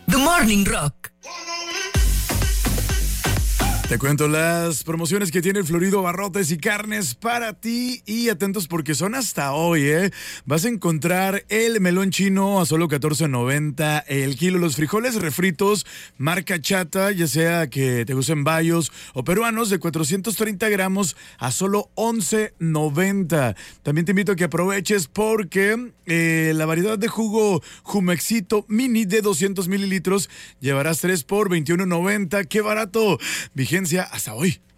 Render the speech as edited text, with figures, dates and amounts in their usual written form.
The Morning Rock. Te cuento las promociones que tiene el Florido Abarrotes y Carnes para ti, y atentos porque son hasta hoy, ¿eh? Vas a encontrar el melón chino a solo $14.90 el kilo, los frijoles refritos marca Chata, ya sea que te gusten bayos o peruanos, de 430 gramos a solo $11.90. También te invito a que aproveches porque la variedad de jugo Jumexito Mini de 200 mililitros llevarás 3 por $21.90. ¡Qué barato! Vigencia hasta hoy.